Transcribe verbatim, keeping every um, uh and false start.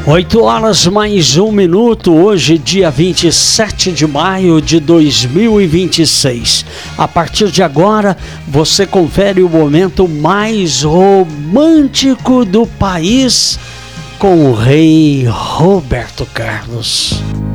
oito horas mais um minuto, hoje dia vinte e sete de maio de dois mil e vinte e seis. A partir de agora, você confere o momento mais romântico do país com o rei Roberto Carlos.